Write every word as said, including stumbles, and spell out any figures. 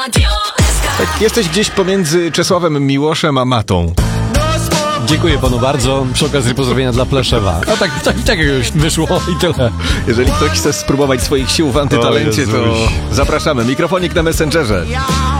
Tak, jesteś gdzieś pomiędzy Czesławem Miłoszem a Matą. Dziękuję panu bardzo. Przy okazji pozdrowienia dla Pleszewa. A tak, tak, tak jakoś wyszło i tyle. Jeżeli ktoś chce spróbować swoich sił w antytalencie, O to Jezuś. zapraszamy. Mikrofonik na Messengerze.